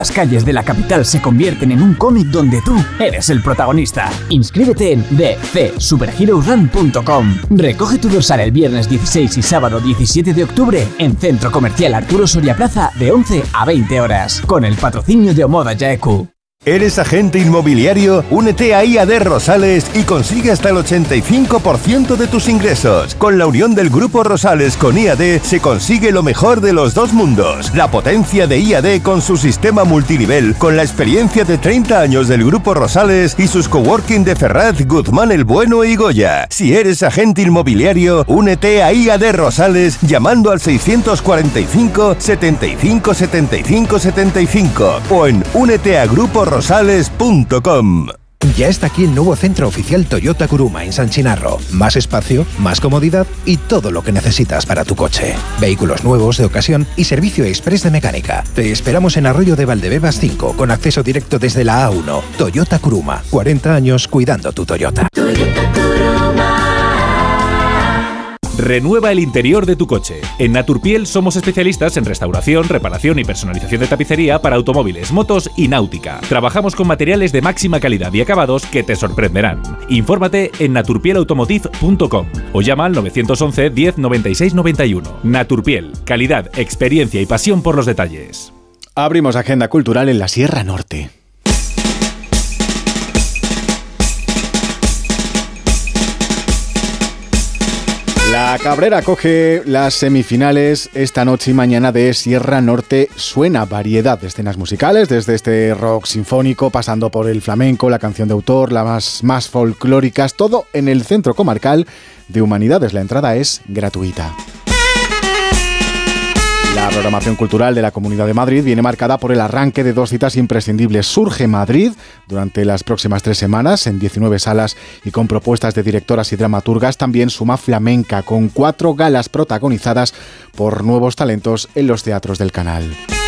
Las calles de la capital se convierten en un cómic donde tú eres el protagonista. Inscríbete en dcsuperheroesrun.com. Recoge tu dorsal el viernes 16 y sábado 17 de octubre en Centro Comercial Arturo Soria Plaza de 11 a 20 horas, con el patrocinio de Omoda Yaeku. ¿Eres agente inmobiliario? Únete a IAD Rosales y consigue hasta el 85% de tus ingresos. Con la unión del Grupo Rosales con IAD se consigue lo mejor de los dos mundos. La potencia de IAD con su sistema multinivel, con la experiencia de 30 años del Grupo Rosales y sus coworking de Ferraz, Guzmán el Bueno y Goya. Si eres agente inmobiliario, únete a IAD Rosales llamando al 645 75 75 75 o en úneteagruporosales.com. Ya está aquí el nuevo centro oficial Toyota Kuruma en San Chinarro. Más espacio, más comodidad y todo lo que necesitas para tu coche. Vehículos nuevos de ocasión y servicio express de mecánica. Te esperamos en Arroyo de Valdebebas 5 con acceso directo desde la A1. Toyota Kuruma. 40 años cuidando tu Toyota. Toyota Kuruma. Renueva el interior de tu coche. En Naturpiel somos especialistas en restauración, reparación y personalización de tapicería para automóviles, motos y náutica. Trabajamos con materiales de máxima calidad y acabados que te sorprenderán. Infórmate en naturpielautomotive.com o llama al 911 10 96 91. Naturpiel, calidad, experiencia y pasión por los detalles. Abrimos agenda cultural en la Sierra Norte. La Cabrera acoge las semifinales esta noche y mañana de Sierra Norte Suena. Variedad de escenas musicales, desde este rock sinfónico, pasando por el flamenco, la canción de autor, las más folclóricas, todo en el Centro Comarcal de Humanidades. La entrada es gratuita. La programación cultural de la Comunidad de Madrid viene marcada por el arranque de dos citas imprescindibles. Surge Madrid durante las próximas 3 semanas en 19 salas y con propuestas de directoras y dramaturgas. También suma Flamenca con 4 galas protagonizadas por nuevos talentos en los teatros del canal.